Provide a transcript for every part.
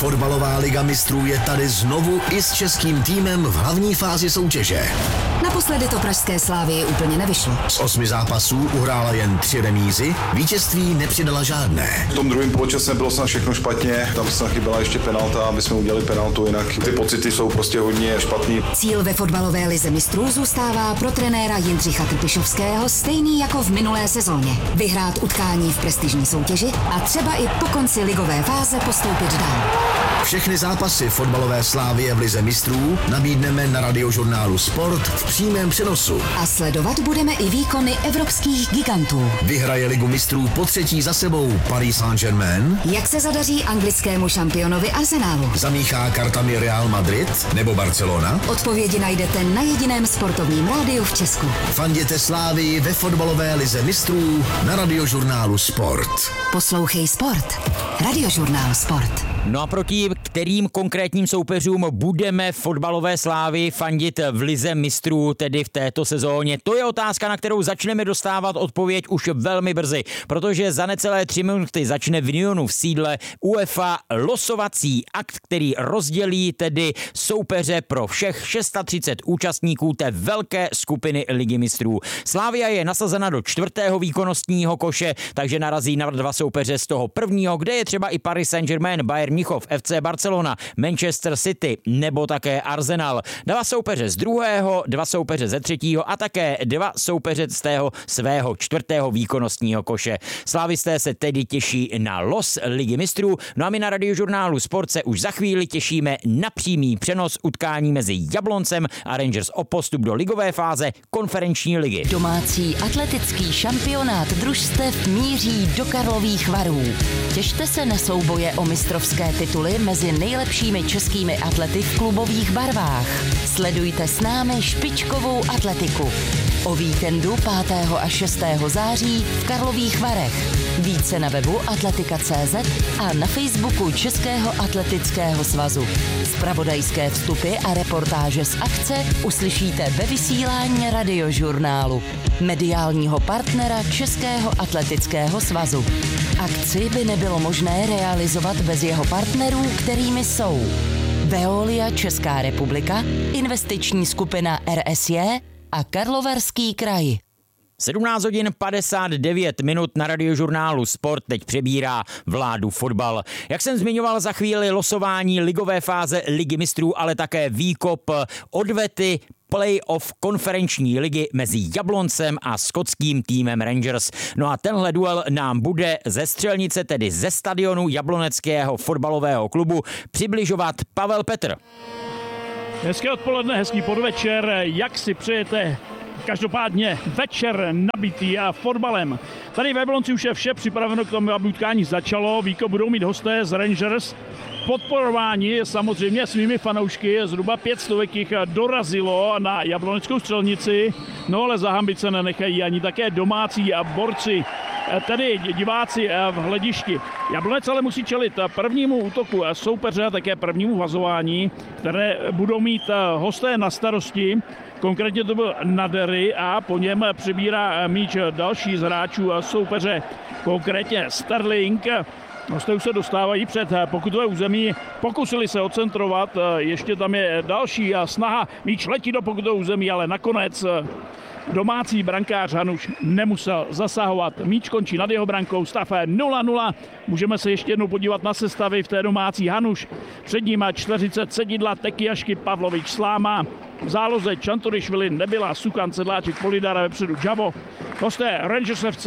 Fotbalová liga mistrů je tady znovu i s českým týmem v hlavní fázi soutěže. Naposledy to pražské Slávii úplně nevyšlo. Z 8 zápasů uhrála jen 3 remízy, vítězství nepřidala žádné. V tom druhém poločase bylo snad všechno špatně, tam se chyběla ještě penalta, aby jsme udělali penaltu, jinak ty pocity jsou prostě hodně špatný. Cíl ve fotbalové lize mistrů zůstává pro trenéra Jindřicha Trpišovského stejný jako v minulé sezóně. Vyhrát utkání v prestižní soutěži a třeba i po konci ligové fáze postoupit dál. Všechny zápasy fotbalové Slávie v lize mistrů nabídneme na Radiožurnálu Sport v přímém přenosu. A sledovat budeme i výkony evropských gigantů. Vyhraje ligu mistrů po 3. za sebou Paris Saint-Germain? Jak se zadaří anglickému šampionovi Arsenalu? Zamíchá kartami Real Madrid nebo Barcelona? Odpovědi najdete na jediném sportovním rádiu v Česku. Fanděte Slávii ve fotbalové lize mistrů na Radiožurnálu Sport. Poslouchej Sport. Radiožurnál Sport. No a proti kterým konkrétním soupeřům budeme fotbalové Slávy fandit v lize mistrů, tedy v této sezóně? To je otázka, na kterou začneme dostávat odpověď už velmi brzy, protože za necelé 3 minuty začne v Nyonu v sídle UEFA losovací akt, který rozdělí tedy soupeře pro všech 630 účastníků té velké skupiny ligy mistrů. Slavia je nasazena do 4. výkonnostního koše, takže narazí na 2 soupeře z toho prvního, kde je třeba i Paris Saint-Germain, Bayern Mnichov, FC Barcelona, Manchester City nebo také Arsenal. 2 soupeře z 2., 2 soupeře ze 3. a také 2 soupeře z tého svého 4. výkonnostního koše. Slávisté se tedy těší na los ligy mistrů, no a my na Radiožurnálu Sport se už za chvíli těšíme na přímý přenos utkání mezi Jabloncem a Rangers o postup do ligové fáze konferenční ligy. Domácí atletický šampionát družstev míří do Karlových Varů. Těšte se na souboje o mistrovské tituly mezi nejlepšími českými atlety v klubových barvách. Sledujte s námi špičkovou atletiku. O víkendu 5. a 6. září v Karlových Varech. Více na webu atletika.cz a na Facebooku Českého atletického svazu. Zpravodajské vstupy a reportáže z akce uslyšíte ve vysílání Radiožurnálu, mediálního partnera Českého atletického svazu. Akci by nebylo možné realizovat bez jeho partnerů, kterými jsou Veolia Česká republika, investiční skupina RSJ a Karlovarský kraj. 17 hodin 59 minut na Radiožurnálu Sport teď přebírá vládu fotbal. Jak jsem zmiňoval, za chvíli losování ligové fáze ligy mistrů, ale také výkop odvety play-off konferenční ligy mezi Jabloncem a skotským týmem Rangers. No a tenhle duel nám bude ze střelnice, tedy ze stadionu Jabloneckého fotbalového klubu, přibližovat Pavel Petr. Hezké odpoledne, hezký podvečer, jak si přejete? Každopádně večer nabitý a fotbalem. Tady ve Jablonci už je vše připraveno k tomu, aby utkání začalo. Výkop budou mít hosté z Rangers. Podporování samozřejmě svými fanoušky, zhruba 500 jich dorazilo na jabloneckou střelnici, no ale za hanbit se nenechají ani také domácí a borci, tedy diváci v hledišti. Jablonec ale musí čelit prvnímu útoku soupeře a také prvnímu vazování, které budou mít hosté na starosti. Konkrétně to byl Nadery a po něm přibírá míč další z hráčů a soupeře, konkrétně Sterling. Hosté už se dostávají před pokutové území, pokusili se odcentrovat, ještě tam je další snaha, míč letí do pokutového území, ale nakonec domácí brankář Hanuš nemusel zasahovat. Míč končí nad jeho brankou, stav 0-0. Můžeme se ještě jednou podívat na sestavy v té domácí. Hanuš, před ním 40 Sedidla, Tekiašky, Pavlovič, Sláma. V záloze Čanturišvili, Nebyla, Sukan, Sedláček, Polidara, vepředu Džavo. Hosté Rangers FC,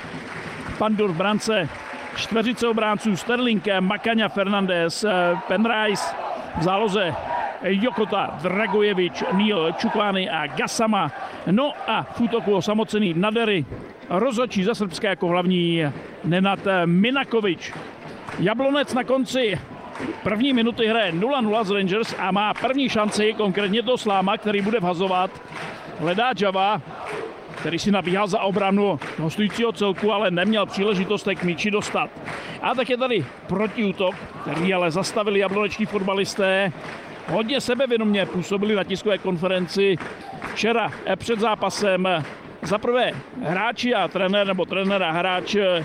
Pandur v brance, čtveřice obránců Sterling, Makaňa, Fernandez, Penrice. V záloze Jokota, Dragojevič, Neil, Čuklány a Gasama. No a v útoku osamocený Nadery. Rozhodčí za srbské jako hlavní Nenad Minakovič. Jablonec na konci první minuty hraje 0-0 z Rangers a má první šanci, konkrétně to Sláma, který bude vhazovat. Hledá Java, který si nabíhal za obranu hostujícího celku, ale neměl příležitost k míči dostat. A tak je tady protiútok, který ale zastavili jablonečtí fotbalisté. Hodně sebevědomě působili na tiskové konferenci včera před zápasem. Za prvé hráči a trenér nebo trenér a hráč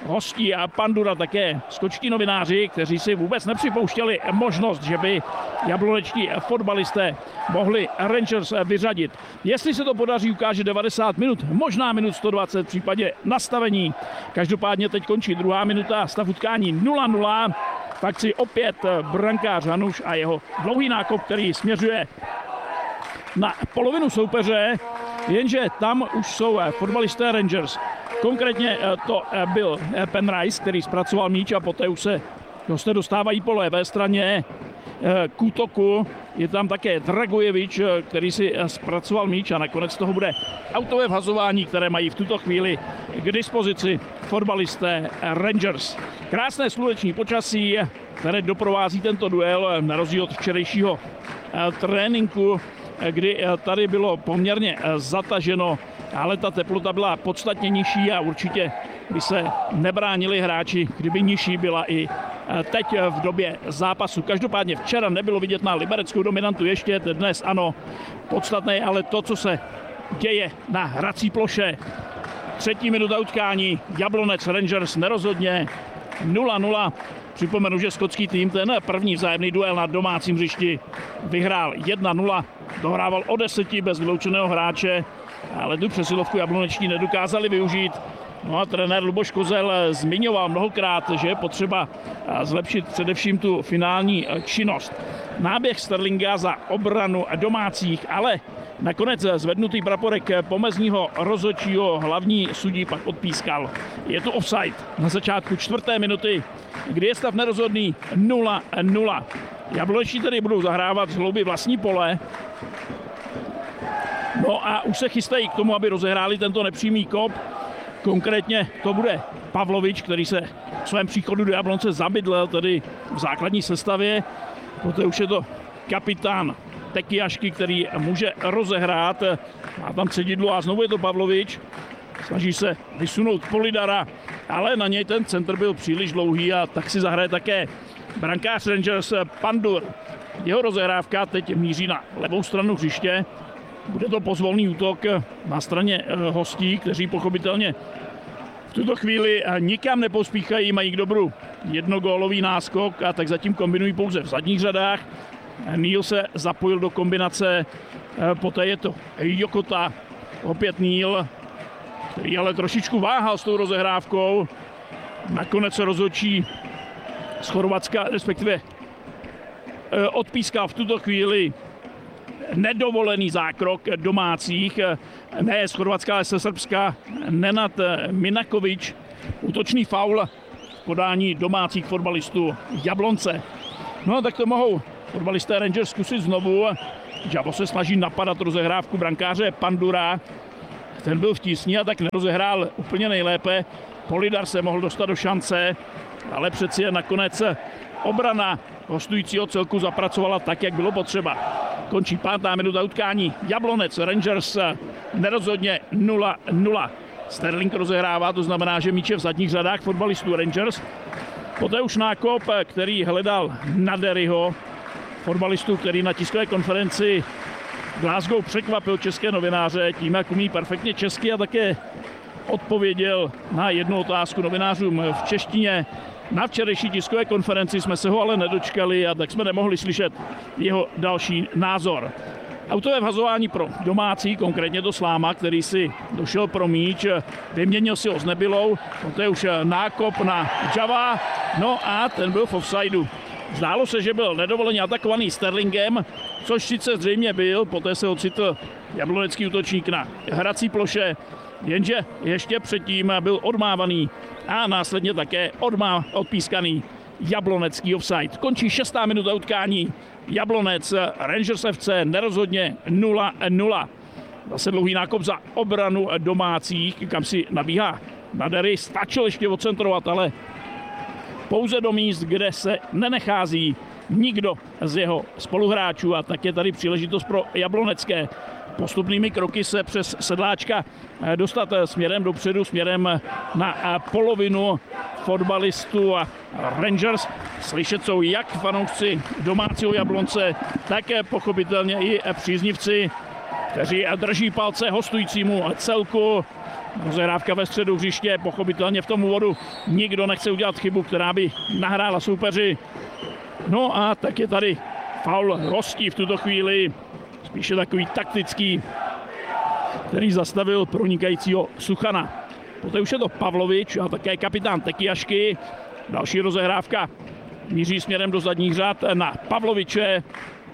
hostí a Pandura také skočtí novináři, kteří si vůbec nepřipouštěli možnost, že by jablonečtí fotbalisté mohli Rangers vyřadit. Jestli se to podaří, ukáže 90 minut, možná minut 120 v případě nastavení. Každopádně teď končí druhá minuta, stav utkání 0-0. V akci opět brankář Hanuš a jeho dlouhý nákop, který směřuje na polovinu soupeře, jenže tam už jsou fotbalisté Rangers. Konkrétně to byl Penrice, který zpracoval míč a poté už se hosté dostávají po levé straně k útoku. Je tam také Dragojevič, který si zpracoval míč a nakonec toho bude autové vhazování, které mají v tuto chvíli k dispozici fotbalisté Rangers. Krásné sluneční počasí, které doprovází tento duel, na rozdíl od včerejšího tréninku, kdy tady bylo poměrně zataženo, ale ta teplota byla podstatně nižší a určitě by se nebránili hráči, kdyby nižší byla i teď v době zápasu. Každopádně včera nebylo vidět na libereckou dominantu ještě, dnes ano, podstatné, ale to, co se děje na hrací ploše. 3. minuta utkání, Jablonec Rangers nerozhodně 0-0. Připomenu, že skotský tým ten první vzájemný duel na domácím hřišti vyhrál 1-0. Dohrával o 10 bez vyloučeného hráče, ale tu přesilovku jablonečtí nedokázali využít. No a trenér Luboš Kozel zmiňoval mnohokrát, že je potřeba zlepšit především tu finální činnost. Náběh Sterlinga za obranu domácích, ale nakonec zvednutý praporek pomezního rozhodčího hlavní sudí pak odpískal. Je to offside na začátku 4. minuty, kdy je stav nerozhodný 0-0. Jablonečtí tedy budou zahrávat z hlouby vlastní pole. No a už se chystají k tomu, aby rozehráli tento nepřímý kop. Konkrétně to bude Pavlovič, který se v svém příchodu do Jablonce zabydlel tedy v základní sestavě. Poté už je to kapitán Tekiašky, který může rozehrát. Má tam cedidlo a znovu je to Pavlovič. Snaží se vysunout Polidara, ale na něj ten centr byl příliš dlouhý a tak si zahraje také brankář Rangers Pandur. Jeho rozehrávka teď míří na levou stranu hřiště. Bude to pozvolný útok na straně hostí, kteří pochopitelně v tuto chvíli nikam nepospíchají, mají k dobru jednogólový náskok a tak zatím kombinují pouze v zadních řadách. Neil se zapojil do kombinace, poté je to Jokota, opět Neil, který ale trošičku váhal s tou rozehrávkou. Nakonec se rozhodčí z Chorvatska, respektive odpískal v tuto chvíli nedovolený zákrok domácích, ne z Chorvatska, ale ze Srbska, Nenad Minakovič, útočný faul v podání domácích fotbalistů Jablonce. No tak to mohou fotbalisté Rangers zkusit znovu. Jabo se snaží napadat rozehrávku brankáře Pandura. Ten byl v tísni a tak nerozehrál úplně nejlépe. Polidar se mohl dostat do šance, ale přeci je nakonec obrana hostujícího celku zapracovala tak, jak bylo potřeba. Končí 5. minuta utkání. Jablonec Rangers nerozhodně 0-0. Sterling rozehrává, to znamená, že míč je v zadních řadách fotbalistů Rangers. Poté už nákop, který hledal Naderyho, fotbalistu, který na tiskové konferenci Glasgow překvapil české novináře tím, jak umí perfektně česky a také odpověděl na jednu otázku novinářům v češtině. Na včerejší tiskové konferenci jsme se ho ale nedočkali a tak jsme nemohli slyšet jeho další názor. Autové vhazování pro domácí, konkrétně to Sláma, který si došel pro míč, vyměnil si ho s Nebylou, poté už nákop na Java, no a ten byl v offsideu. Zdálo se, že byl nedovoleně atakovaný Sterlingem, což sice zřejmě byl, poté se ocitl jablonecký útočník na hrací ploše, jenže ještě předtím byl odmávaný a následně také odpískaný jablonecký offside. Končí 6. minuta utkání. Jablonec Rangers FC nerozhodně 0-0. Zase dlouhý nákop za obranu domácích, kam si nabíhá Nadery. Stačil ještě odcentrovat, ale pouze do míst, kde se nenechází nikdo z jeho spoluhráčů a tak je tady příležitost pro jablonecké postupnými kroky se přes Sedláčka dostat směrem dopředu, směrem na polovinu fotbalistů a Rangers. Slyšet jsou jak fanoušci domácího Jablonce, tak pochopitelně i příznivci, kteří drží palce hostujícímu celku. Rozehrávka ve středu hřiště, pochopitelně v tom úvodu nikdo nechce udělat chybu, která by nahrála soupeři. No a tak je tady faul Rostí v tuto chvíli, spíše takový taktický, který zastavil pronikajícího Suchana. Poté už je to Pavlovič a také kapitán Tekiašky. Další rozehrávka míří směrem do zadních řad na Pavloviče.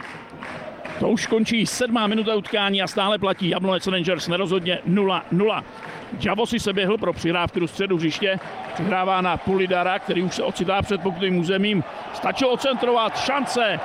To už končí 7. minuta utkání a stále platí Jablonec Rangers nerozhodně 0-0. Javo si se běhl pro přihrávku do středu hřiště. Přihrává na Pulidara, který už se ocitá před pokutovým územím. Stačilo ocentrovat, šance,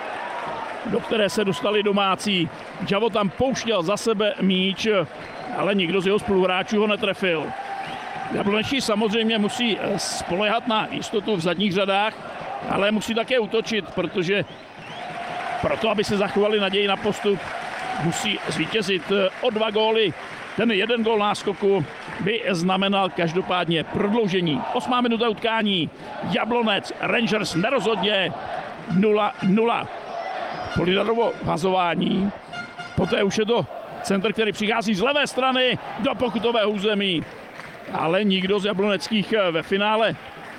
do které se dostali domácí. Javo tam pouštěl za sebe míč, ale nikdo z jeho spoluhráčů ho netrefil. Jablonečtí samozřejmě musí spoléhat na jistotu v zadních řadách, ale musí také útočit, protože proto, aby se zachovali naději na postup, musí zvítězit o 2 góly. Ten 1 gól náskoku by znamenal každopádně prodloužení. 8. minuta utkání. Jablonec Rangers nerozhodně 0-0. Polidarovo vazování. Poté už je to centr, který přichází z levé strany do pokutového území. Ale nikdo z jabloneckých ve finále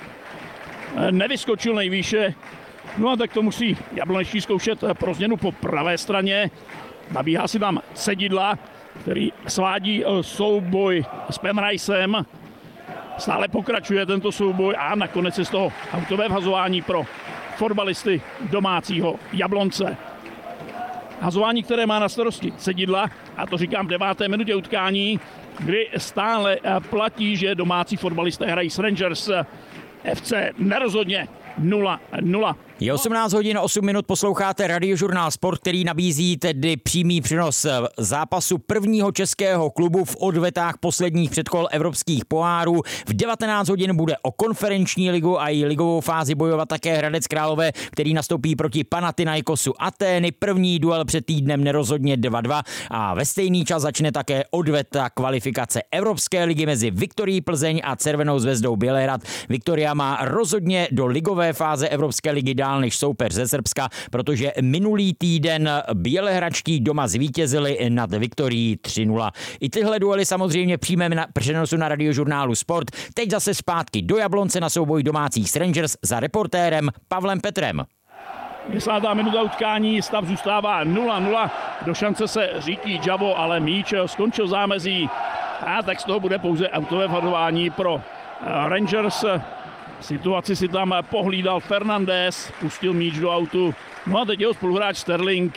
nevyskočil nejvýše. No a tak to musí jablonečtí zkoušet pro změnu po pravé straně. Nabíhá si tam Cedidla, který svádí souboj s Penricem. Stále pokračuje tento souboj a nakonec je z toho autové vhazování pro fotbalisty domácího Jablonce. Hazování, které má na starosti Cedidla, a to říkám v 9. minutě utkání, kdy stále platí, že domácí fotbalisté hrají s Rangers FC nerozhodně 0-0. Je 18 hodin 8 minut, posloucháte Radiožurnál Sport, který nabízí tedy přímý přenos zápasu prvního českého klubu v odvetách posledních předkol evropských pohárů. V 19 hodin bude o konferenční ligu a její ligovou fázi bojovat také Hradec Králové, který nastoupí proti Panathinaikosu Atény. První duel před týdnem nerozhodně 2-2 a ve stejný čas začne také odveta kvalifikace Evropské ligy mezi Viktorií Plzeň a Červenou zvezdou Bělehrad. Viktoria má rozhodně do ligové fáze Evropské ligy dál než soupeř ze Srbska, protože minulý týden bělehradští doma zvítězili nad Viktorií 3-0. I tyhle duely samozřejmě přímém přenosu na Radiožurnálu Sport. Teď zase zpátky do Jablonce na souboj domácích s Rangers za reportérem Pavlem Petrem. 10. minuta utkání, stav zůstává 0-0. Do šance se řítí Javo, ale míč skončil zámezí. A tak z toho bude pouze autové vhazování pro Rangers. Situaci si tam pohlídal Fernandez, pustil míč do autu. No a teď jeho spoluhráč Sterling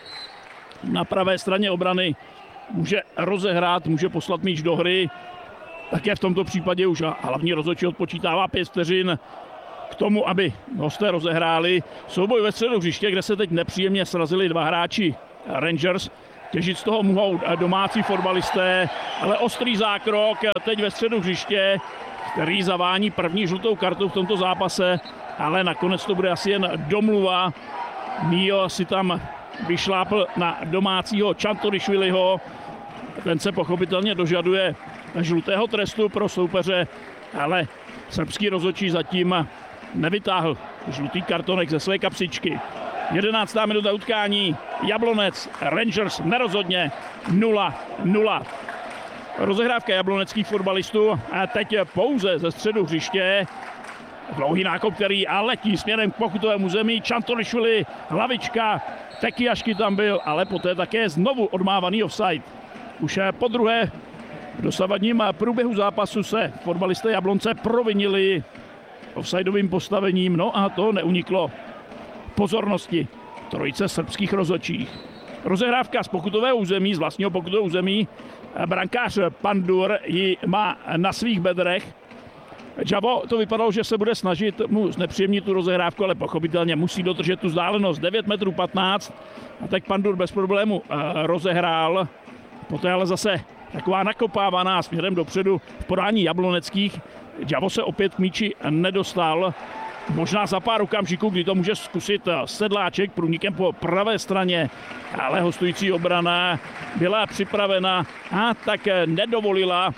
na pravé straně obrany může rozehrát, může poslat míč do hry. Také v tomto případě už hlavní rozhodčí odpočítává 5 vteřin k tomu, aby hosté rozehráli. Souboj ve středu hřiště, kde se teď nepříjemně srazili 2 hráči Rangers. Těžit z toho mohou domácí fotbalisté, ale ostrý zákrok teď ve středu hřiště, který zavání první žlutou kartu v tomto zápase, ale nakonec to bude asi jen domluva. Mio si tam vyšlápl na domácího Čantorišviliho. Ten se pochopitelně dožaduje žlutého trestu pro soupeře, ale srbský rozhodčí zatím nevytáhl žlutý kartonek ze své kapsičky. 11. minuta utkání, Jablonec Rangers nerozhodně 0-0. Rozehrávka jabloneckých fotbalistů a teď pouze ze středu hřiště. Dlouhý nákop, který a letí směrem k pokutovému území. Čantorišvili, hlavička, Tekiašky tam byl, ale poté také znovu odmávaný offside. Už po druhé v dosavadním průběhu zápasu se fotbalisté Jablonce provinili offsideovým postavením, no a to neuniklo pozornosti trojice srbských rozhodčích. Rozehrávka z pokutového území, z vlastního pokutového území. Brankář Pandur ji má na svých bedrech. Javo to vypadalo, že se bude snažit mu znepříjemnit tu rozehrávku, ale pochopitelně musí dodržet tu vzdálenost 9,15 m. A tak Pandur bez problému rozehrál. Poté ale zase taková nakopávaná směrem dopředu v podání jabloneckých. Javo se opět k míči nedostal. Možná za pár okamžiků, kdy to může zkusit Sedláček průnikem po pravé straně, ale hostující obrana byla připravena a tak nedovolila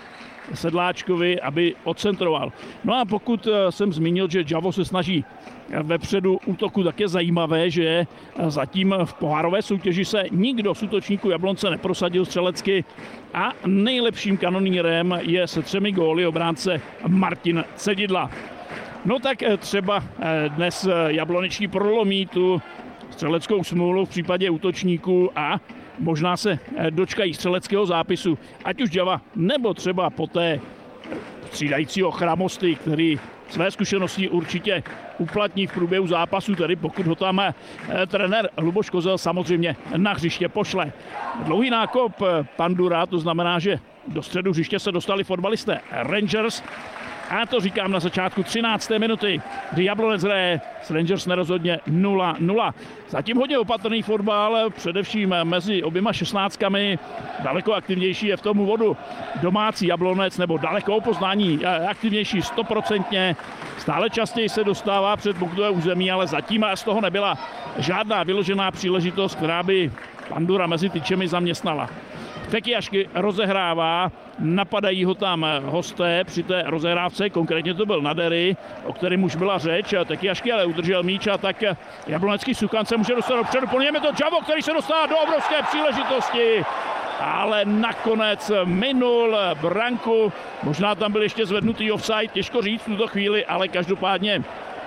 Sedláčkovi, aby odcentroval. No a pokud jsem zmínil, že Javo se snaží vepředu útoku, tak je zajímavé, že zatím v pohárové soutěži se nikdo z útočníků Jablonce neprosadil střelecky a nejlepším kanonýrem je se 3 góly obránce Martin Cedidla. No tak třeba dnes jabloneční prolomí tu střeleckou smůlu v případě útočníků a možná se dočkají střeleckého zápisu, ať už Java, nebo třeba poté střídajícího Chramosty, který své zkušenosti určitě uplatní v průběhu zápasu, tedy pokud ho tam trenér Luboš Kozel samozřejmě na hřiště pošle. Dlouhý nákop Pandura, to znamená, že do středu hřiště se dostali fotbalisté Rangers. A to říkám na začátku 13. minuty, kdy Jablonec hraje s Rangers nerozhodně 0-0. Zatím hodně opatrný fotbal, především mezi oběma 16kami. Daleko aktivnější je v tom úvodu domácí Jablonec, nebo daleko o poznání aktivnější 100%. Stále častěji se dostává před bokové území, ale zatím z toho nebyla žádná vyložená příležitost, která by Pandura mezi tyčemi zaměstnala. Tekiašky rozehrává, napadají ho tam hosté při té rozehrávce, konkrétně to byl Nadery, o kterém už byla řeč. Tekiašky ale udržel míč a tak jablonecký Suchan se může dostat dopředu. Po něm je to Javo, který se dostává do obrovské příležitosti, ale nakonec minul branku. Možná tam byl ještě zvednutý offside, těžko říct v tuto chvíli, ale každopádně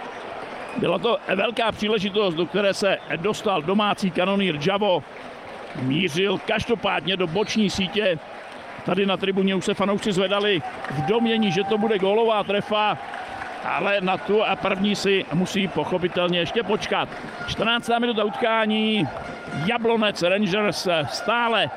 byla to velká příležitost, do které se dostal domácí kanonýr Javo. Mířil každopádně do boční sítě. Tady na tribuně už se fanoušci zvedali v domnění, že to bude gólová trefa, ale na tu a první si musí pochopitelně ještě počkat. 14. minuta utkání, Jablonec Rangers stále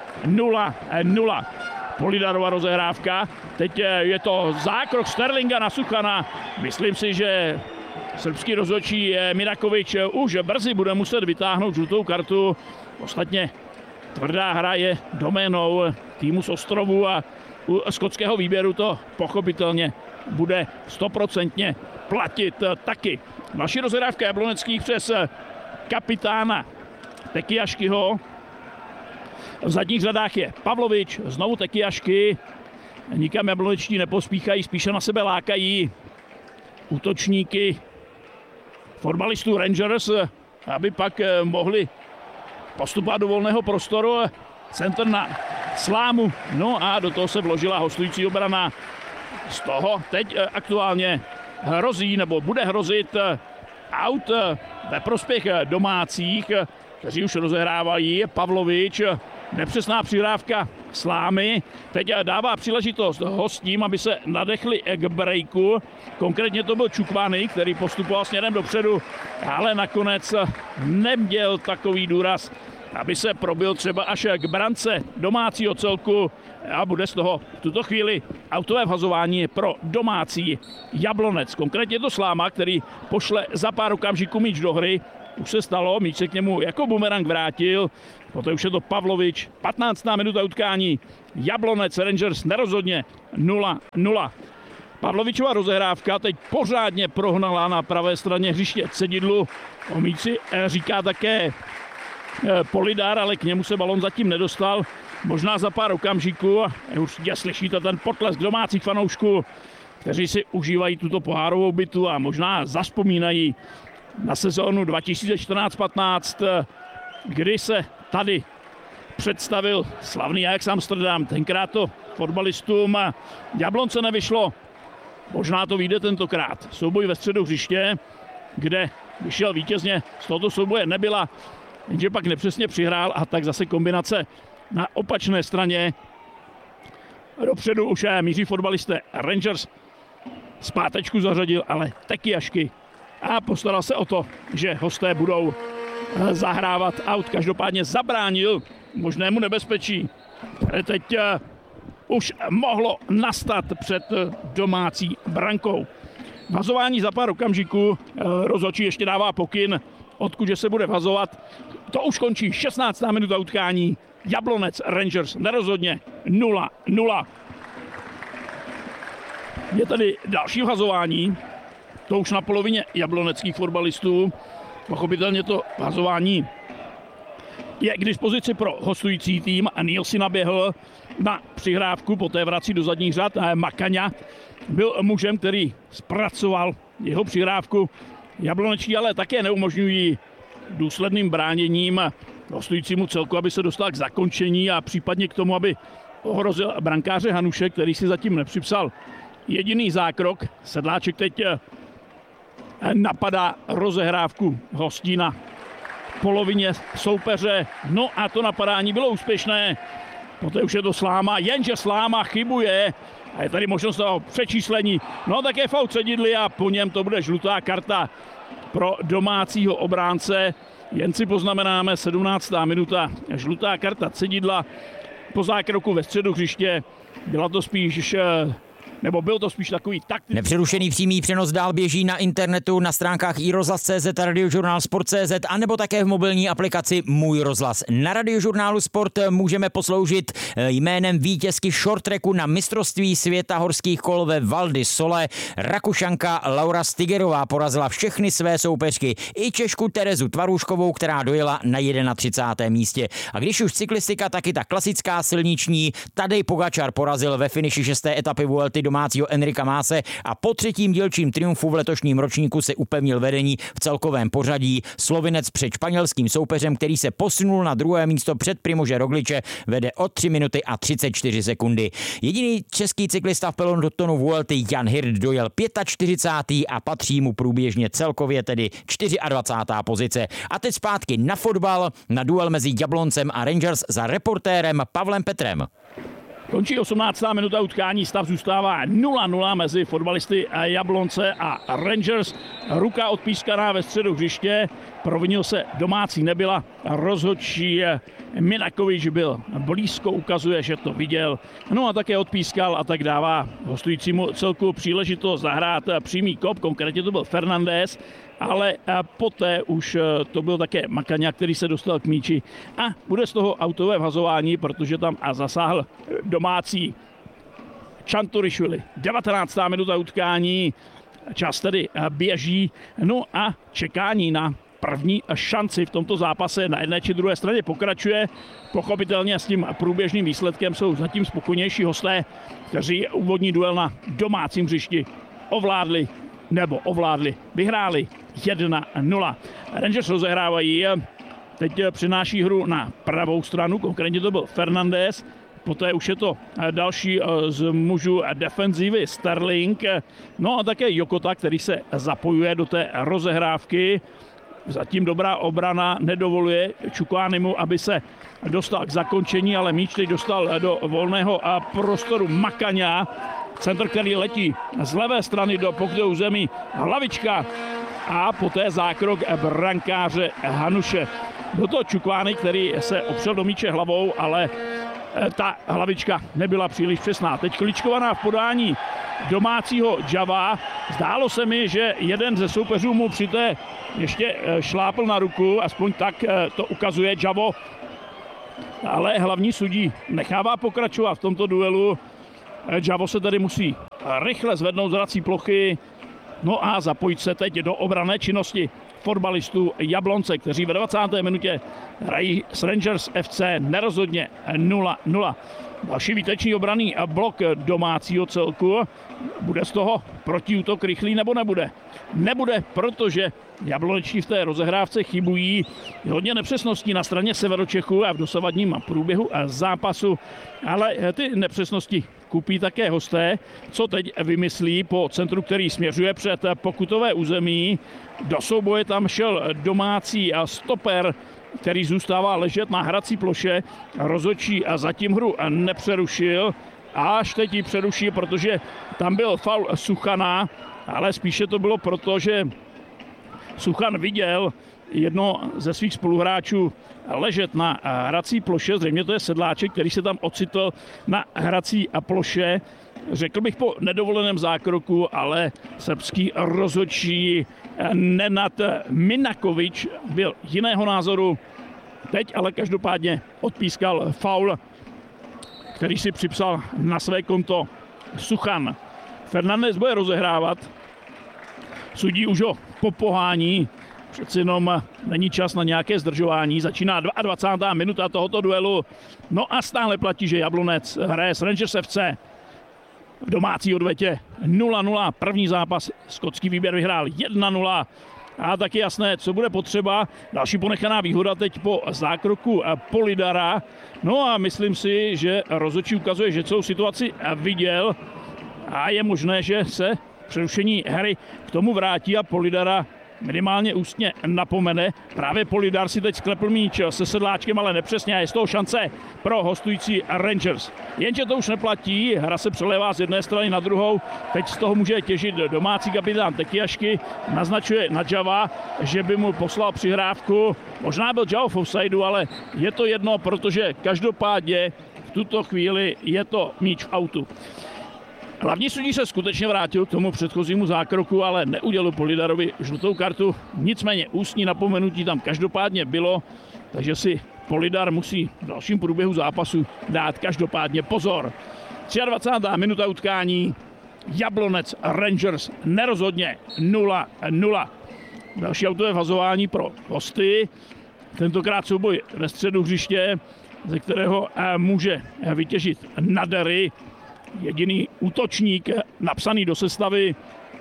0-0. Polidarova rozehrávka, teď je to zákrok Sterlinga na Suchana. Myslím si, že srbský rozhodčí Mirakovič už brzy bude muset vytáhnout žlutou kartu. Ostatně tvrdá hra je doménou týmu z Ostrovu a u skotského výběru to pochopitelně bude 100% platit taky. Další rozehrávka jabloneckých přes kapitána Tekiaškyho. V zadních řadách je Pavlovič, znovu Tekiašky. Nikam jablonečtí nepospíchají, spíše na sebe lákají útočníky fotbalistů Rangers, aby pak mohli postupovat do volného prostoru. Center na Slámu. No a do toho se vložila hostující obrana. Z toho teď aktuálně hrozí, nebo bude hrozit aut ve prospěch domácích, kteří už rozehrávají. Pavlovič, nepřesná přihrávka Slámy. Teď dává příležitost hostím, aby se nadechli k breaku. Konkrétně to byl Čukvany, který postupoval směrem dopředu, ale nakonec neměl takový důraz, aby se probil třeba až k brance domácího celku a bude z toho v tuto chvíli autové vhazování pro domácí Jablonec. Konkrétně to Sláma, který pošle za pár okamžiků míč do hry. Už se stalo, míč se k němu jako bumerang vrátil. Poté už je to Pavlovič, 15. minuta utkání. Jablonec Rangers nerozhodně 0-0. Pavlovičova rozehrávka teď pořádně prohnala na pravé straně hřiště Cedidlu. O míči říká také Polidar, ale k němu se balon zatím nedostal. Možná za pár okamžiků. Už slyšíte ten potlesk domácích fanoušků, kteří si užívají tuto pohárovou bitvu a možná zavzpomínají na sezónu 2014-15, kdy se tady představil slavný Ajax Amsterdam. Tenkrát to fotbalistům Jablonce nevyšlo. Možná to vyjde tentokrát. Souboj ve středu hřiště, kde vyšel vítězně z tohoto souboje nebyla, jenže pak nepřesně přihrál a tak zase kombinace na opačné straně. Dopředu už míří fotbalisté Rangers. Zpátečku zařadil, ale Tekiašky a postaral se o to, že hosté budou zahrávat aut. Každopádně zabránil možnému nebezpečí, které teď už mohlo nastat před domácí brankou. Vazování za pár okamžiků, rozhodčí ještě dává pokyn, odkud že se bude vazovat. To už končí 16. minuta utkání. Jablonec Rangers nerozhodně 0-0. Je tady další vazování, to už na polovině jabloneckých fotbalistů. Pochopitelně to vazování je k dispozici pro hostující tým a Neil si naběhl na přihrávku, poté vrací do zadních řad. Makaňa byl mužem, který zpracoval jeho přihrávku. Jablonečtí ale také neumožňují důsledným bráněním hostujícímu celku, aby se dostal k zakončení a případně k tomu, aby ohrozil brankáře Hanuše, který si zatím nepřipsal jediný zákrok. Sedláček teď napadá rozehrávku hostí na polovině soupeře. No a to napadání bylo úspěšné. Poté už je to Sláma, jenže Sláma chybuje. A je tady možnost toho přečíslení. No také faul Cedidly a po něm to bude žlutá karta pro domácího obránce. Jen si poznamenáme 17. minuta. Žlutá karta Cedidla po zákroku ve středu hřiště. Byla to spíš byl to spíš takový taktický. Nepřerušený přímý přenos dál běží na internetu, na stránkách iRozhlas.cz, Radiožurnál Sport.cz a nebo také v mobilní aplikaci Můj rozhlas. Na Radiožurnálu Sport můžeme posloužit jménem vítězky shorttracku na mistrovství světa horských kol ve Val di Sole. Rakušanka Laura Stigerová porazila všechny své soupeřky, i Češku Terezu Tvarůškovou, která dojela na 31. místě. A když už cyklistika, taky ta klasická silniční. Tadej Pogačar porazil ve finiši 6. etapy Vuelty domácího Enrika Máse a po třetím dílčím triumfu v letošním ročníku se upevnil vedení v celkovém pořadí. Slovinec před španělským soupeřem, který se posunul na druhé místo před Primože Rogliče, vede o 3 minuty a 34 sekundy. Jediný český cyklista v pelotonu Vuelty Jan Hirt dojel 45. a patří mu průběžně celkově tedy 24. pozice. A teď zpátky na fotbal, na duel mezi Jabloncem a Rangers za reportérem Pavlem Petrem. Končí 18. minuta utkání, stav zůstává 0-0 mezi fotbalisty Jablonce a Rangers. Ruka odpískaná ve středu hřiště, provinil se domácí Nebyla, rozhodčí Minakovič byl blízko, ukazuje, že to viděl. No a také odpískal a tak dává hostujícímu celku příležitost zahrát přímý kop, konkrétně to byl Fernandez, ale poté už to byl také Makaňa, který se dostal k míči a bude z toho autové vhazování, protože tam zasáhl domácí Čanturišvili. 19. minuta utkání, čas tedy běží, no a čekání na první šanci v tomto zápase na jedné či druhé straně pokračuje. Pochopitelně s tím průběžným výsledkem jsou zatím spokojenější hosté, kteří úvodní duel na domácím hřišti vyhráli 1-0. Rangers rozehrávají, teď přináší hru na pravou stranu, konkrétně to byl Fernandez, poté už je to další z mužů defenzívy Sterling, no a také Jokota, který se zapojuje do té rozehrávky. Zatím dobrá obrana nedovoluje Čukwanimu, aby se dostal k zakončení, ale míč teď dostal do volného prostoru Makaňa. Centr, který letí z levé strany do pokrytou zemí, hlavička a poté zákrok brankáře Hanuše. Byl to Čukvány, který se opřel do míče hlavou, ale ta hlavička nebyla příliš přesná. Teď kličkovaná v podání domácího Java. Zdálo se mi, že jeden ze soupeřů mu při té ještě šlápl na ruku, aspoň tak to ukazuje Javo. Ale hlavní sudí nechává pokračovat v tomto duelu. Javo se tady musí rychle zvednout z hrací plochy, no a zapojit se teď do obranné činnosti fotbalistů Jablonce, kteří ve 20. minutě hrají s Rangers FC nerozhodně 0-0. Další výtečný obranný blok domácího celku. Bude z toho protiútok rychlý nebo nebude? Nebude, protože jablonečtí v té rozehrávce chybují. Hodně nepřesností na straně Severočechů a v dosavadním průběhu zápasu, ale ty nepřesnosti kupí také hosté, co teď vymyslí po centru, který směřuje před pokutové území. Do souboje tam šel domácí stoper, který zůstává ležet na hrací ploše. Rozhodčí a zatím hru nepřerušil. Až teď ji přeruší, protože tam byl faul Suchana, ale spíše to bylo proto, že Suchan viděl jedno ze svých spoluhráčů ležet na hrací ploše. Zřejmě to je Sedláček, který se tam ocitl na hrací ploše. Řekl bych po nedovoleném zákroku, ale srbský rozhodčí Nenad Minakovič byl jiného názoru. Teď ale každopádně odpískal faul, který si připsal na své konto Suchan. Fernandez bude rozehrávat. Sudí už ho popohání Přeci jenom není čas na nějaké zdržování. Začíná 22. minuta tohoto duelu. No a stále platí, že Jablonec hraje s Rangers FC v domácí odvetě 0-0. První zápas skotský výběr vyhrál 1-0. A taky jasné, co bude potřeba. Další ponechaná výhoda teď po zákroku Polidara. No a myslím si, že rozhodčí ukazuje, že celou situaci viděl a je možné, že se přerušení hry k tomu vrátí a Polidara minimálně ústně napomene. Právě Polidar si teď sklepl míč se Sedláčkem, ale nepřesně a je z toho šance pro hostující Rangers. Jenže to už neplatí, hra se přelévá z jedné strany na druhou. Teď z toho může těžit domácí kapitán Tekiašky. Naznačuje Nadžava, že by mu poslal přihrávku. Možná byl Jao v offsideu, ale je to jedno, protože každopádně v tuto chvíli je to míč v autu. Hlavní sudí se skutečně vrátil k tomu předchozímu zákroku, ale neudělil Polidarovi žlutou kartu. Nicméně ústní napomenutí tam každopádně bylo, takže si Polidar musí v dalším průběhu zápasu dát každopádně pozor. 23. minuta utkání. Jablonec Rangers nerozhodně 0-0. Další autové vhazování pro hosty. Tentokrát souboj ve středu hřiště, ze kterého může vytěžit Nadery. Jediný útočník napsaný do sestavy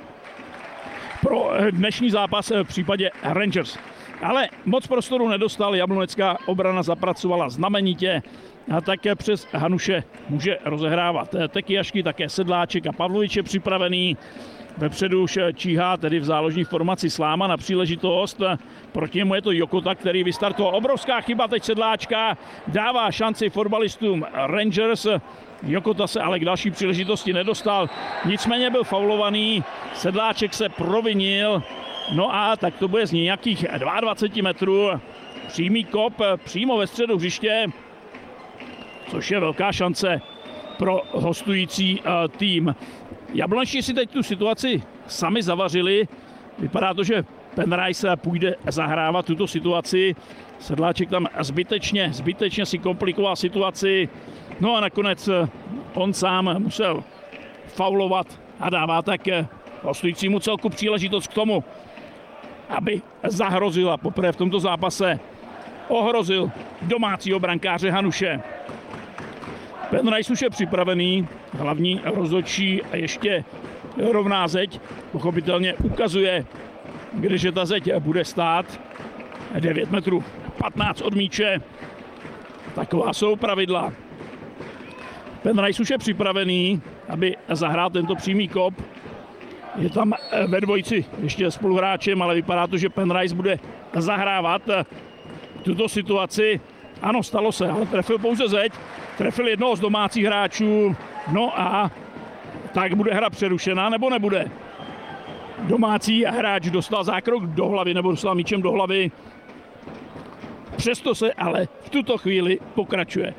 pro dnešní zápas v případě Rangers. Ale moc prostoru nedostal, jablonecká obrana zapracovala znamenitě a také přes Hanuše může rozehrávat Tekiašky, také Sedláček a Pavlovič je připravený. Vepředu už číhá tedy v záložní formaci Sláma na příležitost. Proti němu je to Jokota, který vystartoval. Obrovská chyba teď Sedláčka. Dává šanci fotbalistům Rangers. Jokota se ale k další příležitosti nedostal. Nicméně byl faulovaný. Sedláček se provinil. No a tak to bude z nějakých 22 metrů. Přímý kop přímo ve středu hřiště. Což je velká šance pro hostující tým. Jablonečtí si teď tu situaci sami zavařili. Vypadá to, že Penrice půjde zahrávat tuto situaci. Sedláček tam zbytečně si komplikoval situaci. No a nakonec on sám musel faulovat a dává tak hostujícímu celku příležitost k tomu, aby zahrozil a poprvé v tomto zápase ohrozil domácího brankáře Hanuše. Penrice už je připravený, hlavní rozhodčí a ještě rovná zeď. Pochopitelně ukazuje, kdeže ta zeď bude stát. 9 metrů 15 od míče. Taková jsou pravidla. Penrice už je připravený, aby zahrál tento přímý kop. Je tam ve dvojici ještě spoluhráčem, ale vypadá to, že Penrice bude zahrávat tuto situaci. Ano, stalo se, ale trefil pouze zeď. Trefil jednoho z domácích hráčů. No a tak bude hra přerušená, nebo nebude? Domácí hráč dostal zákrok do hlavy, nebo dostal míčem do hlavy. Přesto se ale v tuto chvíli pokračuje.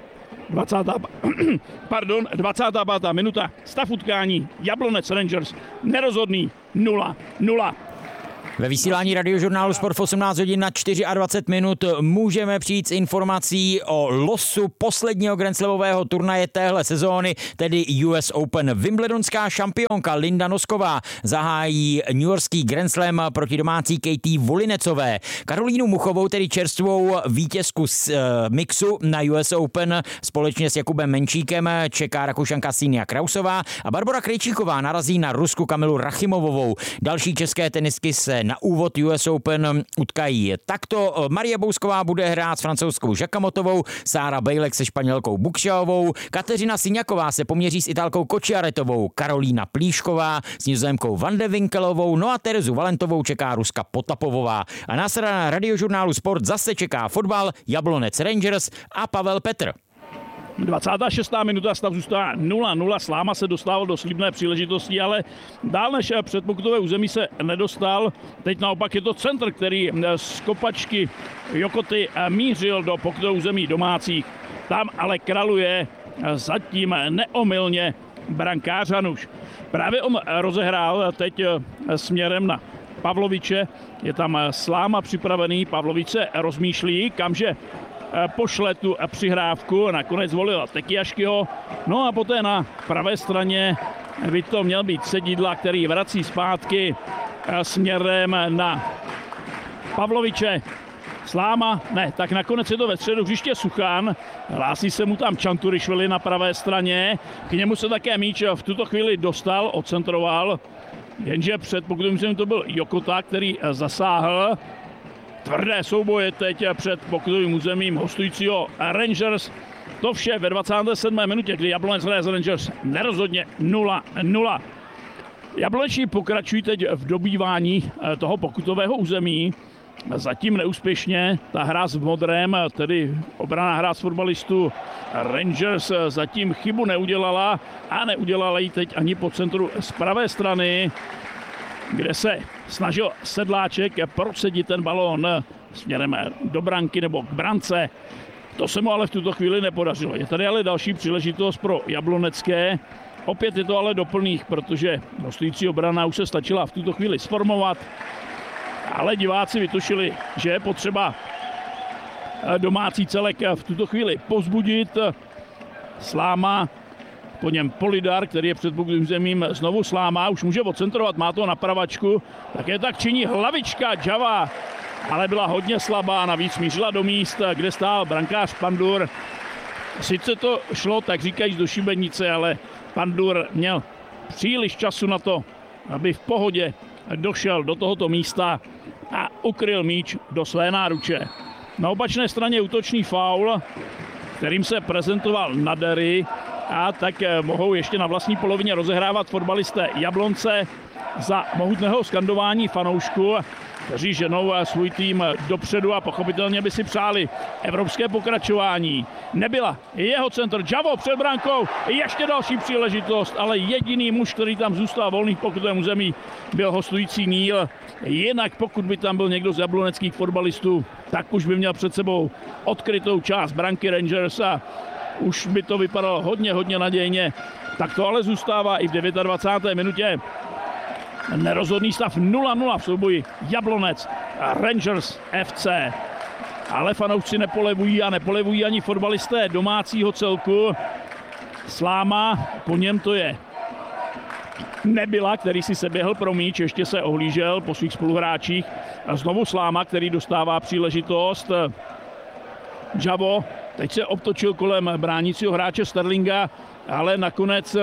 25. minuta. Stav utkání. Jablonec Rangers nerozhodný 0-0. Ve vysílání radiožurnálu Sport v 18 hodin na 24 minut můžeme přijít s informací o losu posledního grandslamového turnaje téhle sezóny, tedy US Open. Wimbledonská šampionka Linda Nosková zahájí newyorský Grand Slam proti domácí Katie Volinecové. Karolínu Muchovou, tedy čerstvou vítězku z mixu na US Open, společně s Jakubem Menčíkem čeká Rakušanka Sínia Krausová a Barbora Krejčíková narazí na Rusku Kamilu Rachimovovou. Další české tenistky se na úvod US Open utkají takto. Marie Bousková bude hrát s francouzskou Žakamotovou, Sára Bejlek se Španělkou Bukšaovou, Kateřina Siňaková se poměří s Italkou Kočiaretovou, Karolína Plíšková s Nizozemkou Van de Winkelovou, no a Terezu Valentovou čeká Ruska Potapovová. A následně na radiožurnálu Sport zase čeká fotbal, Jablonec Rangers a Pavel Petr. 26. minuta, stav zůstává 0-0, Sláma se dostával do slibné příležitosti, ale dál než před pokutové území se nedostal. Teď naopak je to centr, který z kopačky Jokoty mířil do pokutové území domácích. Tam ale kraluje zatím neomylně brankář Hanuš. Právě on rozehrál teď směrem na Pavloviče, je tam Sláma připravený, Pavlovič se rozmýšlí, kamže pošle tu přihrávku, nakonec zvolil Tekiaškyho, no a poté na pravé straně by to měl být Sedidla, který vrací zpátky směrem na Pavloviče. Sláma, ne, tak nakonec je to ve středu hřiště Suchan, hlásí se mu tam Čanturišvili na pravé straně, k němu se také míč v tuto chvíli dostal, odcentroval, jenže před pokutovým to byl Jokota, který zasáhl. Tvrdé souboje teď před pokutovým územím hostujícího Rangers. To vše ve 27. minutě, kdy Jablonec hraje z Rangers nerozhodně 0-0. Jabloneční pokračují teď v dobývání toho pokutového území. Zatím neúspěšně. Ta hra v modrém, tedy obranná hra z fotbalistů Rangers zatím chybu neudělala a neudělala ji teď ani po centru z pravé strany, kde se snažil Sedláček prosadit ten balón směrem do branky nebo k brance. To se mu ale v tuto chvíli nepodařilo. Je tady ale další příležitost pro jablonecké. Opět je to ale doplných, protože hostující obrana už se stačila v tuto chvíli sformovat. Ale diváci vytušili, že je potřeba domácí celek v tuto chvíli povzbudit. Sláma, po něm Polidar, který je před pokutovým územím, znovu Sláma, už může odcentrovat, má to na pravačku. Také tak činí hlavička Java, ale byla hodně slabá, navíc mířila do místa, kde stál brankář Pandur. Sice to šlo, tak říkajíc, do šibenice, ale Pandur měl příliš času na to, aby v pohodě došel do tohoto místa a ukryl míč do své náruče. Na opačné straně útočný faul, kterým se prezentoval Nadery, a tak mohou ještě na vlastní polovině rozehrávat fotbalisté Jablonce za mohutného skandování fanoušků, kteří ženou svůj tým dopředu a pochopitelně by si přáli evropské pokračování. Nebyla jeho centr Javo před brankou, ještě další příležitost, ale jediný muž, který tam zůstal volný v pokutovém území, byl hostující Níl. Jinak pokud by tam byl někdo z jabloneckých fotbalistů, tak už by měl před sebou odkrytou část branky Rangers a už by to vypadalo hodně nadějně. Tak to ale zůstává i v 29. minutě. Nerozhodný stav 0-0 v souboji Jablonec a Rangers FC. Ale fanoušci nepolevují a nepolevují ani fotbalisté domácího celku. Sláma, po něm to je Nebyla, který si se běhl pro míč, ještě se ohlížel po svých spoluhráčích. A znovu Sláma, který dostává příležitost. Javo teď se obtočil kolem bránícího hráče Sterlinga, ale nakonec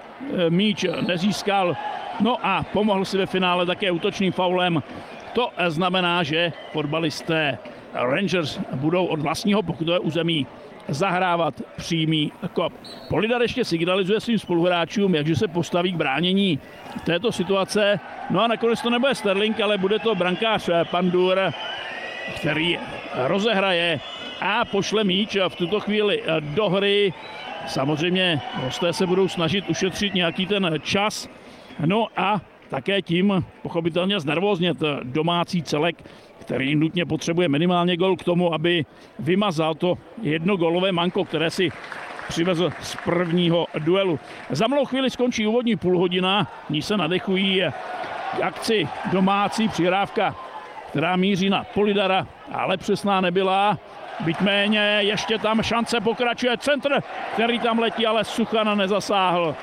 míč nezískal. No a pomohl si ve finále také útočným faulem. To znamená, že fotbalisté Rangers budou od vlastního pokutového území zahrávat přímý kop. Polidar ještě signalizuje svým spoluhráčům, jakže se postaví k bránění této situace. No a nakonec to nebude Sterling, ale bude to brankář Pandur, který rozehraje a pošle míč v tuto chvíli do hry. Samozřejmě hosté se budou snažit ušetřit nějaký ten čas. No a také tím pochopitelně znervóznět domácí celek, který nutně potřebuje minimálně gol k tomu, aby vymazal to jednogólové manko, které si přivezl z prvního duelu. Za malou chvíli skončí úvodní půlhodina, v ní se nadechují k akci domácí přihrávka, která míří na Polidara, ale přesná nebyla. Byť méně, ještě tam šance, pokračuje centr, který tam letí, ale Suchan nezasáhl.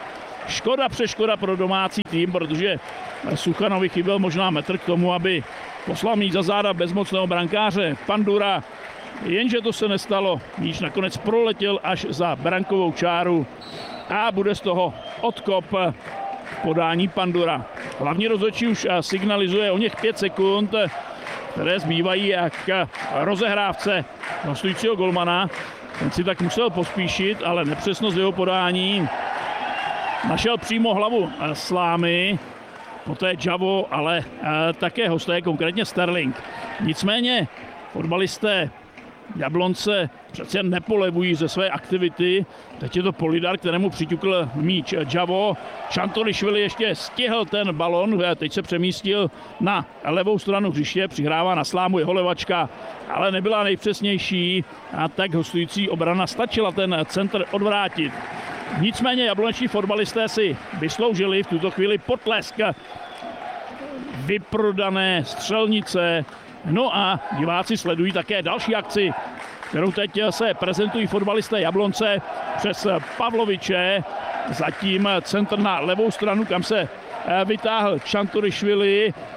Škoda pro domácí tým, protože Suchanovi chyběl možná metr k tomu, aby poslal míč za záda bezmocného brankáře Pandura. Jenže to se nestalo. Míč nakonec proletěl až za brankovou čáru a bude z toho odkop podání Pandura. Hlavní rozhodčí už signalizuje o něch 5 sekund, které zbývají k rozehrávce hostujícího golmana. Ten si tak musel pospíšit, ale nepřesnost jeho podání. Našel přímo hlavu Slámy, poté Javo, ale také hosté, konkrétně Sterling. Nicméně fotbalisté Jablonce přece nepolevují ze své aktivity. Teď je to Polidar, kterému přiťukl míč Javo. Čanturišvili ještě stihl ten balon, teď se přemístil na levou stranu hřiště, přihrává na Slámu jeho levačka, ale nebyla nejpřesnější a tak hostující obrana stačila ten centr odvrátit. Nicméně jabloneční fotbalisté si vysloužili v tuto chvíli potlesk vyprodané střelnice. No a diváci sledují také další akci, kterou teď se prezentují fotbalisté Jablonce přes Pavloviče. Zatím centr na levou stranu, kam se vytáhl Čanturišvili.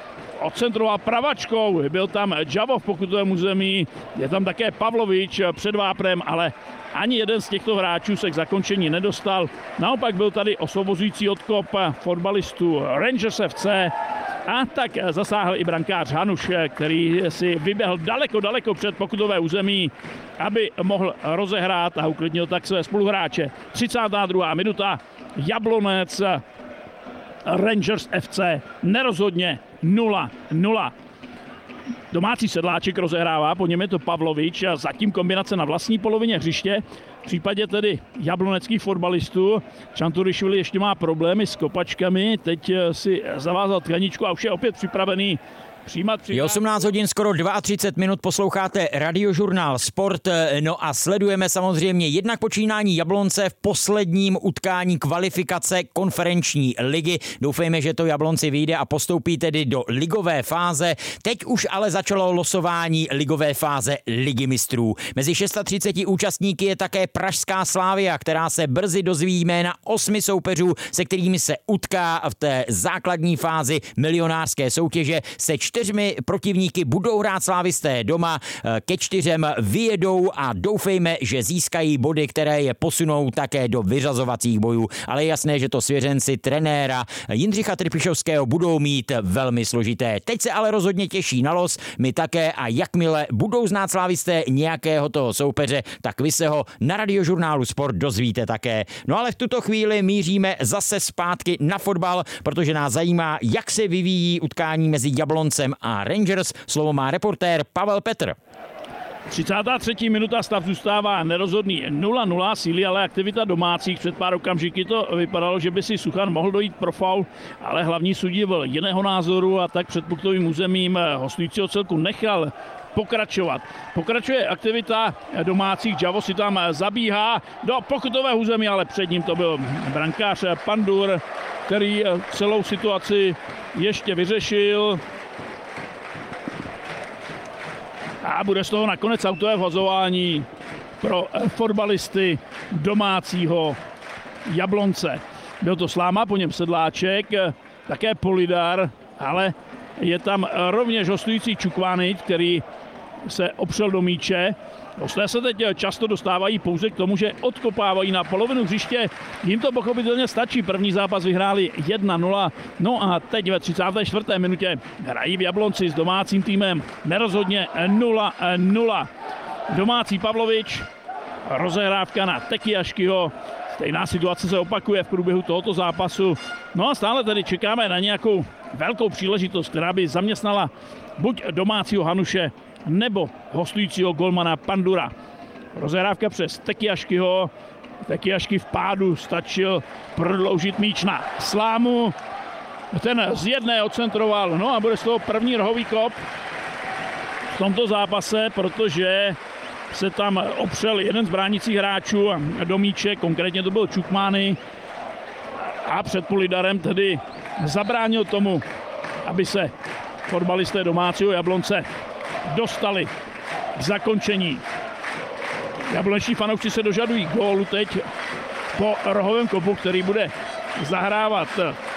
odcentroval pravačkou, byl tam Javo v pokutovém území, je tam také Pavlovič před váprem, ale ani jeden z těchto hráčů se k zakončení nedostal. Naopak byl tady osvobozující odkop fotbalistů Rangers FC a tak zasáhl i brankář Hanuš, který si vyběhl daleko před pokutové území, aby mohl rozehrát a uklidnil tak své spoluhráče. 32. minuta, Jablonec, Rangers FC nerozhodně 0-0. Domácí Sedláček rozehrává, po něm je to Pavlovič a zatím kombinace na vlastní polovině hřiště. V případě tedy jabloneckých fotbalistů Čanturišvili ještě má problémy s kopačkami, teď si zavázal tkaničku a už je opět připravený přijímat. Je 18 hodin, skoro 32 minut, posloucháte Radiožurnál Sport, no a sledujeme samozřejmě jednak počínání Jablonce v posledním utkání kvalifikace konferenční ligy. Doufejme, že to Jablonci vyjde a postoupí tedy do ligové fáze. Teď už ale začalo losování ligové fáze Ligy mistrů. Mezi 630 účastníky je také pražská Slavia, která se brzy dozví jména 8 soupeřů, se kterými se utká v té základní fázi milionářské soutěže. Se 4 protivníky budou hrát slávisté doma, ke 4 vyjedou a doufejme, že získají body, které je posunou také do vyřazovacích bojů. Ale je jasné, že to svěřenci trenéra Jindřicha Trpišovského budou mít velmi složité. Teď se ale rozhodně těší na los, my také, a jakmile budou znát slávisté nějakého toho soupeře, tak vy se ho na Radiožurnálu Sport dozvíte také. No ale v tuto chvíli míříme zase zpátky na fotbal, protože nás zajímá, jak se vyvíjí utkání mezi Jabloncem a Rangers. Slovo má reportér Pavel Petr. 33. minuta, stav zůstává nerozhodný 0-0, síly ale aktivita domácích. Před pár okamžiky to vypadalo, že by si Suchan mohl dojít pro faul, ale hlavní sudí byl jiného názoru a tak před pokutovým územím hostujícího celku nechal pokračovat. Pokračuje aktivita domácích, Javo si tam zabíhá do pokutového území, ale před ním to byl brankář Pandur, který celou situaci ještě vyřešil. A bude z toho nakonec autové vhazování pro fotbalisty domácího Jablonce. Byl to Sláma, po něm Sedláček, také Polidar, ale je tam rovněž hostující Čukvány, který se opřel do míče. Hosté se teď často dostávají pouze k tomu, že odkopávají na polovinu hřiště. Jim to pochopitelně stačí. První zápas vyhráli 1-0. No a teď ve 34. minutě hrají v Jablonci s domácím týmem nerozhodně 0-0. Domácí Pavlovič, rozehrávka na Tekiaškyho. Stejná situace se opakuje v průběhu tohoto zápasu. No a stále tedy čekáme na nějakou velkou příležitost, která by zaměstnala buď domácího Hanuše, nebo hostujícího golmana Pandura. Rozehrávka přes Tekiaškyho. Tekiašky v pádu stačil prodloužit míč na Slámu. Ten z jedné odcentroval. No a bude z toho první rohový kop v tomto zápase, protože se tam opřel jeden z bránících hráčů do míče, konkrétně to byl Čukmány, a před Polidarem tedy zabránil tomu, aby se fotbalisté domácího Jablonce dostali k zakončení. Jabloneční fanoušci se dožadují gólu teď po rohovém kopu, který bude zahrávat